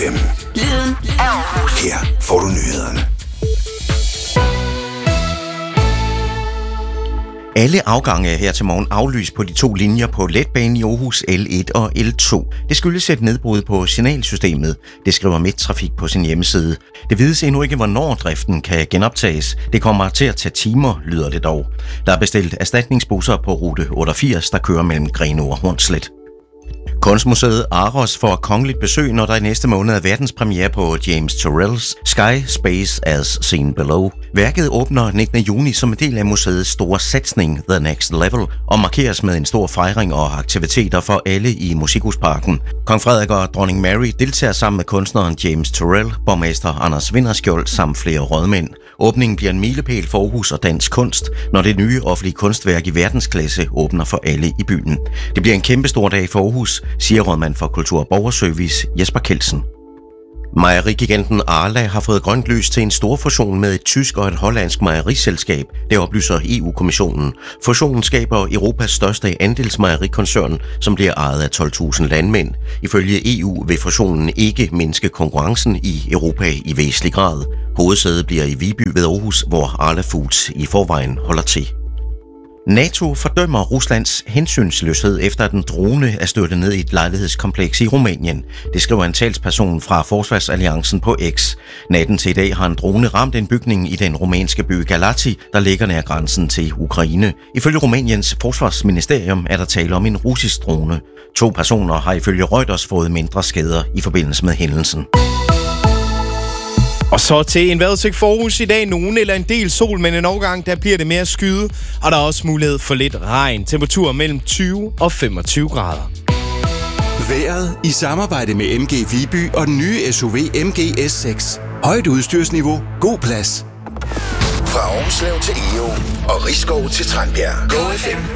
FM. Lyden af Aarhus. Her får du nyhederne. Alle afgange her til morgen aflyst på de 2 linjer på letbanen i Aarhus, L1 og L2. Det skyldes et nedbrud på signalsystemet. Det skriver Midttrafik på sin hjemmeside. Det vides endnu ikke, hvornår driften kan genoptages. Det kommer til at tage timer, lyder det dog. Der er bestilt erstatningsbusser på rute 88, der kører mellem Grenaa og Hornslet. Kunstmuseet Aros får kongeligt besøg, når der i næste måned er verdenspremiere på James Turrells Sky Space as Seen Below. Værket åbner 19. juni som en del af museets store satsning The Next Level og markeres med en stor fejring og aktiviteter for alle i Musikhusparken. Kong Frederik og dronning Mary deltager sammen med kunstneren James Turrell, borgmester Anders Vinderskjold samt flere rådmænd. Åbningen bliver en milepæl for Aarhus og dansk kunst, når det nye offentlige kunstværk i verdensklasse åbner for alle i byen. Det bliver en kæmpestor dag for Aarhus, siger rådmand for Kultur- og Borgerservice Jesper Kelsen. Mejerigiganten Arla har fået grønt lys til en stor fusion med et tysk og et hollandsk mejeriselskab, det oplyser EU-kommissionen. Fusionen skaber Europas største andelsmejerikoncern, som bliver ejet af 12.000 landmænd. Ifølge EU vil fusionen ikke mindske konkurrencen i Europa i væsentlig grad. Hovedsædet bliver i Viby ved Aarhus, hvor Arla Foods i forvejen holder til. NATO fordømmer Ruslands hensynsløshed efter at en drone er styrtet ned i et lejlighedskompleks i Rumænien. Det skriver en talsperson fra Forsvarsalliancen på X. Natten til i dag har en drone ramt en bygning i den rumænske by Galați, der ligger nær grænsen til Ukraine. Ifølge Rumæniens forsvarsministerium er der tale om en russisk drone. 2 personer har ifølge Reuters fået mindre skader i forbindelse med hændelsen. Og så til en vejrudsigt for Aarhus i dag. Nogen eller en del sol, men en overgang, der bliver det mere skyde. Og der er også mulighed for lidt regn. Temperaturer mellem 20 og 25 grader. Vejret i samarbejde med MG Viby og den nye SUV MG S6. Højt udstyrsniveau, god plads. Fra Aarhuslev til Egå og Risskov til Tranbjerg. Go FM.